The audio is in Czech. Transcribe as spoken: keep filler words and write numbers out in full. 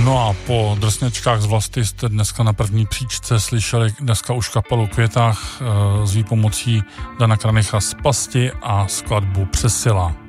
No a po drsněčkách z Vlasty jste dneska na první příčce slyšeli dneska už kapelu Květách s výpomocí Dana Kranicha z Pasti a skladbu Přesila.